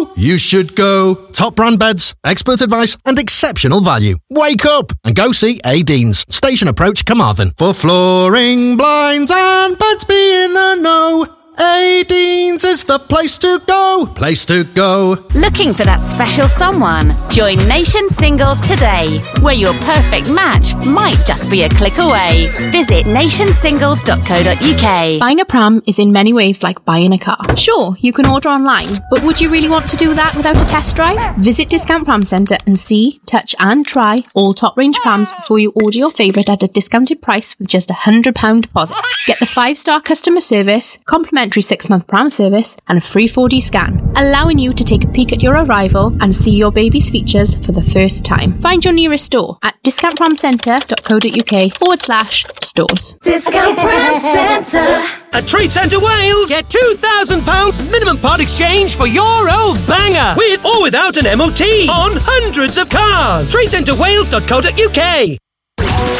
go, you should go. Top brand beds, expert advice and exceptional value. Wake up and go see A. Deans, Station Approach, Carmarthen. For flooring, blinds and beds, be in the know. A. Deans is the place to go. Place to go. Looking for that special someone? Join Nation Singles today, where your perfect match might just be a click away. Visit nationsingles.co.uk. Buying a pram is in many ways like buying a car. Sure, you can order online, but would you really want to do that without a test drive? Visit Discount Pram Centre and see, touch and try all top range prams before you order your favourite at a discounted price with just £100 deposit. Get the 5-star customer service, complimentary 6-month pram service and a free 4D scan, allowing you to take a peek at your arrival and see your baby's features for the first time. Find your nearest store at discountpramcentre.co.uk/stores. Discount Pram Centre. At Trade Centre Wales, get £2,000 minimum part exchange for your old banger, with or without an MOT, on hundreds of cars. TradeCentreWales.co.uk.